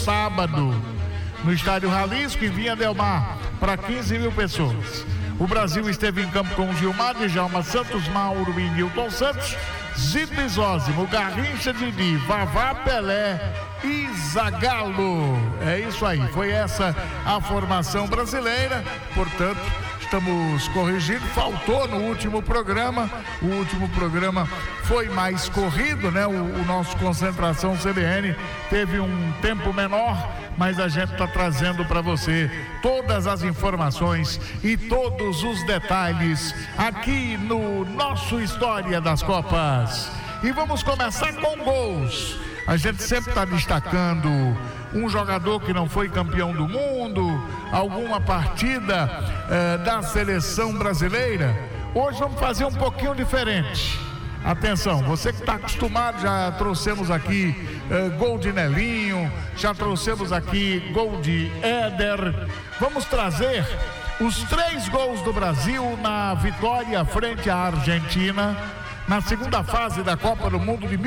sábado, no Estádio Jalisco, em Vinha Del Mar, para 15 mil pessoas. O Brasil esteve em campo com Gilmar, Djalma Santos, Mauro e Nilton Santos, Zito e Zózimo, Garrincha, Didi, Vavá, Pelé e Zagallo. É isso aí, foi essa a formação brasileira. Portanto, estamos corrigindo, faltou no último programa. O último programa foi mais corrido, né? O nosso Concentração CBN teve um tempo menor, mas a gente está trazendo para você todas as informações e todos os detalhes aqui no nosso História das Copas. E vamos começar com gols. A gente sempre está destacando um jogador que não foi campeão do mundo, alguma partida da seleção brasileira. Hoje vamos fazer um pouquinho diferente. Atenção, você que está acostumado, já trouxemos aqui gol de Nelinho, já trouxemos aqui gol de Éder. Vamos trazer os 3 gols do Brasil na vitória frente à Argentina, na segunda fase da Copa do Mundo de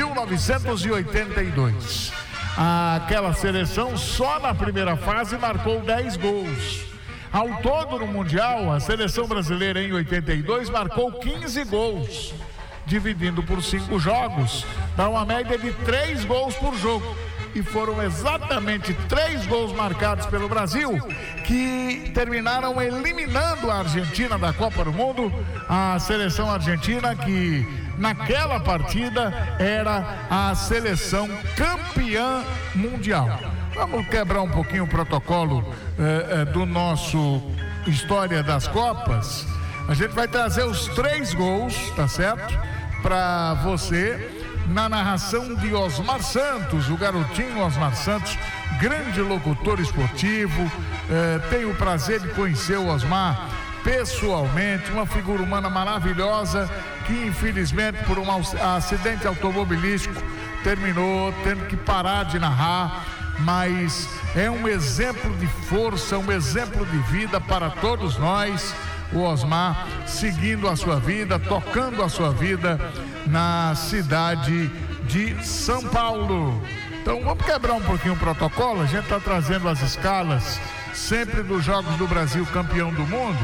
1982. Aquela seleção só na primeira fase marcou 10 gols. Ao todo no Mundial, a seleção brasileira em 82 marcou 15 gols. Dividindo por 5 jogos, dá uma média de 3 gols por jogo. E foram exatamente 3 gols marcados pelo Brasil que terminaram eliminando a Argentina da Copa do Mundo. A seleção argentina, que naquela partida era a seleção campeã mundial. Vamos quebrar um pouquinho o protocolo do nosso História das Copas. A gente vai trazer os 3 gols, tá certo? Para você, na narração de Osmar Santos, o garotinho Osmar Santos, grande locutor esportivo. Tenho o prazer de conhecer o Osmar pessoalmente, uma figura humana maravilhosa que infelizmente por um acidente automobilístico terminou tendo que parar de narrar, mas é um exemplo de força, um exemplo de vida para todos nós. O Osmar seguindo a sua vida, tocando a sua vida na cidade de São Paulo. Então vamos quebrar um pouquinho o protocolo. A gente está trazendo as escalas sempre dos Jogos do Brasil campeão do mundo,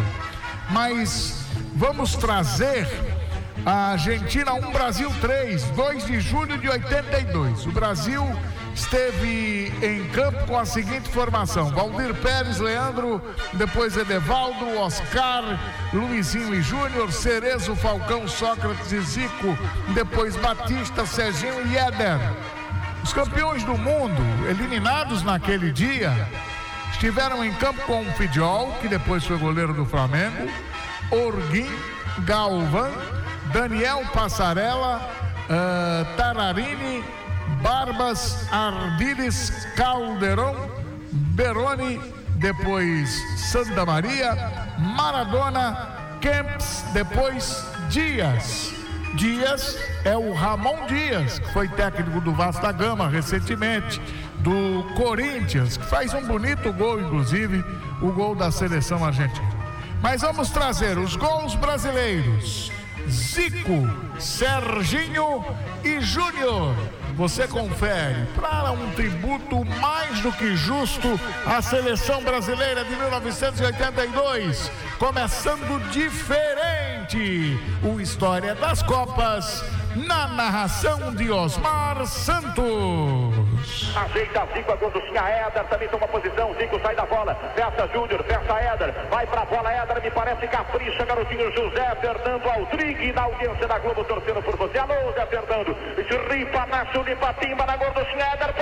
mas vamos trazer a Argentina 1, Brasil 3, 2 de julho de 82. O Brasil esteve em campo com a seguinte formação: Valdir Pérez, Leandro, depois Edevaldo, Oscar, Luizinho e Júnior, Cerezo, Falcão, Sócrates e Zico, depois Batista, Serginho e Éder. Os campeões do mundo, eliminados naquele dia, estiveram em campo com o Fidjol, que depois foi goleiro do Flamengo, Orguim, Galvão, Daniel Passarella, Tararini, Barbas, Ardiles, Calderón, Beroni, depois Santa Maria, Maradona, Kempes, depois Dias. Dias é o Ramon Dias, que foi técnico do Vasco da Gama recentemente, do Corinthians, que faz um bonito gol, inclusive, o gol da seleção argentina. Mas vamos trazer os gols brasileiros: Zico, Serginho e Júnior. Você confere para um tributo mais do que justo à seleção brasileira de 1982, começando diferente o História das Copas, na narração de Osmar Santos. Ajeita Zico, a gorduchinha Éder, também toma posição, Zico sai da bola, peça Júnior, peça Éder, vai pra bola Éder, me parece capricha, garotinho José Fernando Aldrigue, na audiência da Globo, torcendo por você. Alô, Zé Fernando, ripa, Nacho, limpa, timba na gorduchinha Éder.